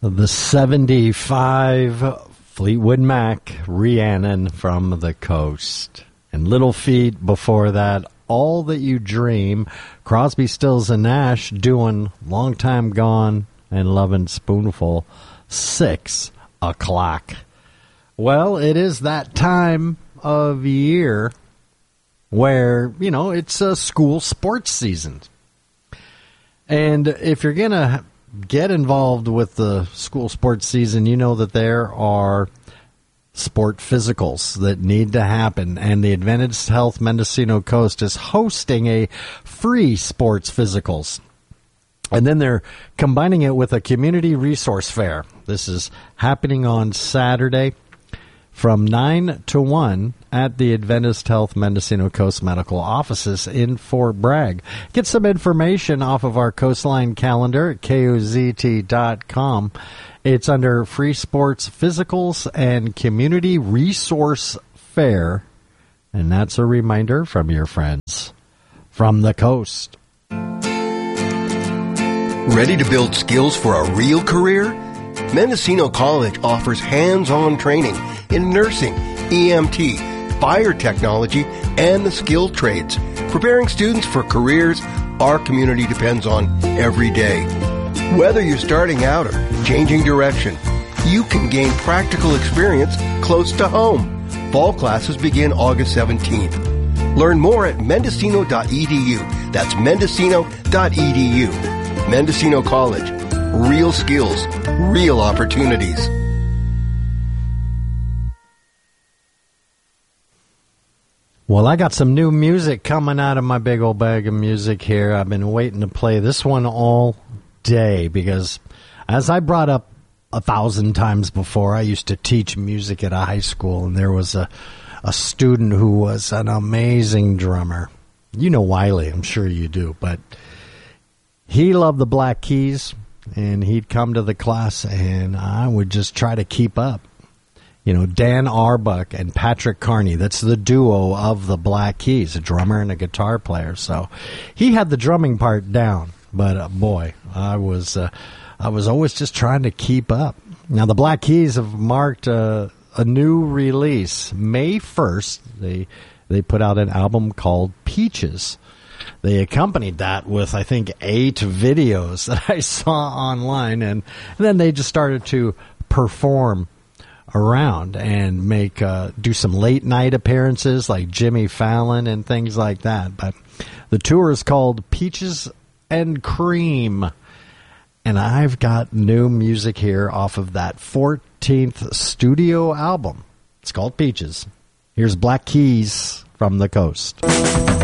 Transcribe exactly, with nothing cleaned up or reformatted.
The seventy-five Fleetwood Mac, Rhiannon from the Coast. And Little Feat before that, All That You Dream, Crosby, Stills and Nash doing Long Time Gone and Lovin' Spoonful, Six O'Clock. Well, it is that time of year where, you know, it's a school sports season. And if you're going to get involved with the school sports season, you know that there are sport physicals that need to happen, and the Adventist Health Mendocino Coast is hosting a free sports physicals. And then they're combining it with a community resource fair. This is happening on Saturday from nine to one at the Adventist Health Mendocino Coast Medical Offices in Fort Bragg. Get some information off of our Coastline calendar at K O Z T dot com. It's under Free Sports Physicals and Community Resource Fair. And that's a reminder from your friends from the coast. Ready to build skills for a real career? Mendocino College offers hands-on training in nursing, E M T, fire technology, and the skilled trades, preparing students for careers our community depends on every day. Whether you're starting out or changing direction, you can gain practical experience close to home. Fall classes begin August seventeenth. Learn more at mendocino dot e d u. That's mendocino dot e d u. Mendocino College. Real skills, real opportunities. Well, I got some new music coming out of my big old bag of music here. I've been waiting to play this one all day because, as I brought up a thousand times before, I used to teach music at a high school, and there was a, a student who was an amazing drummer. You know Wiley, I'm sure you do, but he loved the Black Keys, and he'd come to the class, and I would just try to keep up. You know, Dan Arbuck and Patrick Carney, that's the duo of the Black Keys, a drummer and a guitar player. So he had the drumming part down, but uh, boy, I was uh, I was always just trying to keep up. Now, the Black Keys have marked uh, a new release. May first, they, they put out an album called Peaches. They accompanied that with, I think, eight videos that I saw online, and, and then they just started to perform around and make uh, do some late night appearances like Jimmy Fallon and things like that. But the tour is called Peaches and Cream, and I've got new music here off of that fourteenth studio album. It's called Peaches. Here's Black Keys from the Coast.